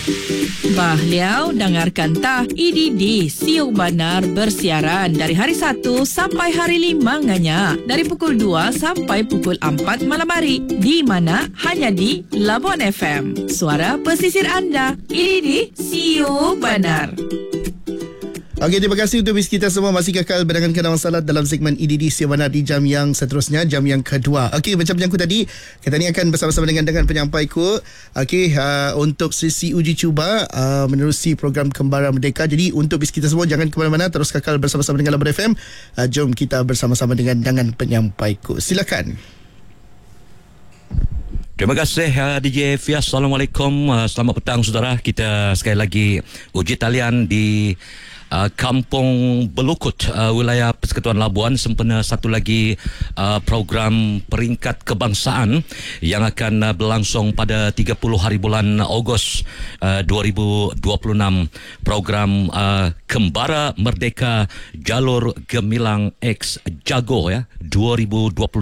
Bah Liau, dengarkan tah EDD Siu Banar bersiaran dari hari 1 sampai hari 5 nganya. Dari pukul 2 sampai pukul 4 malam hari. Di mana? Hanya di Labuan FM. Suara pesisir anda. EDD Siu Banar. Okey, terima kasih untuk bis kita semua masih kekal berdengarkan Kenawan Salat dalam segmen EDD Siawana di jam yang seterusnya, jam yang kedua. Okey, macam yang aku tadi, kita ni akan bersama-sama dengan penyampai-ku. Okey, untuk sesi uji cuba menerusi program Kembara Merdeka. Jadi untuk bis kita semua jangan ke mana-mana, terus kekal bersama-sama dengan Labuan FM. Jom kita bersama-sama dengan penyampai-ku. Silakan. Terima kasih DJ Fias. Assalamualaikum. Selamat petang saudara. Kita sekali lagi uji talian di Kampung Belukut, wilayah Persekutuan Labuan, sempena satu lagi program peringkat kebangsaan yang akan berlangsung pada 30 hari bulan Ogos 2026. Program Kembara Merdeka Jalur Gemilang X Jago 2026.